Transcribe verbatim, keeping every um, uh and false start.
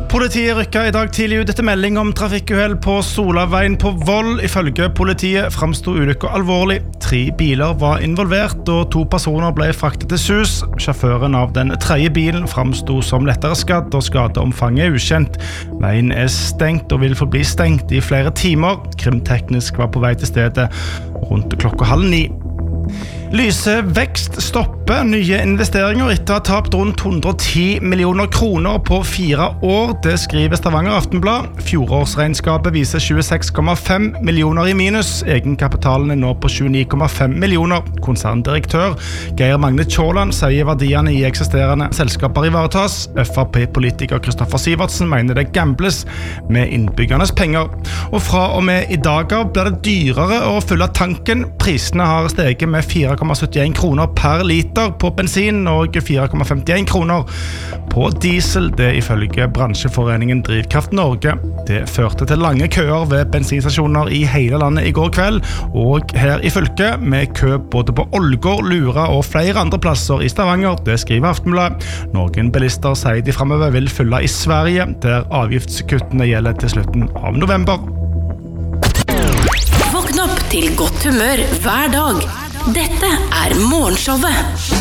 Politiet rykket I dag tidlig ut etter melding om trafikkuhell på Solaveien på Voll. Ifølge politiet fremstod ulykken alvorlig. Tre biler var involvert, og to personer ble fraktet til sus. Sjåføren av den tredje bilen fremstod som lettere skadd, og skadeomfanget er ukjent. Veien er stengt og vil forbli stengt I flere timer. Krimteknisk var på vei til stedet rundt klokka halv ni. Lyse vekst stopper nye investeringer etter å ha tapt rundt hundre og ti millioner kroner på fire år. Det skriver Stavanger Aftenblad. Fjorårsregnskapet viser tjueseks komma fem millioner I minus. Egenkapitalen er nå på tjueni komma fem millioner. Konserndirektør Geir Magne Tjåland sier verdiene I eksisterende selskaper ivaretas. F R P-politiker Kristoffer Sivertsen mener det gambles med innbyggernes penger. Og fra og med I dag av blir det dyrere å fylle tanken. Prisene har steget med fire komma syttien kroner per liter på bensin og fire komma femtien kroner på diesel, det ifølge bransjeforeningen Drivkraft Norge. Det førte til lange køer ved bensinstasjoner I hele landet I går kveld, og her I fylket med kø både på Ålgård, Lura og flere andre plasser I Stavanger, det skriver Aftenblad. Noen bilister sier de fremover vil fylle I Sverige, der avgiftskuttene gjelder til slutten av november. Våkn opp til godt humør hver dag. Dette er Morgenshowet.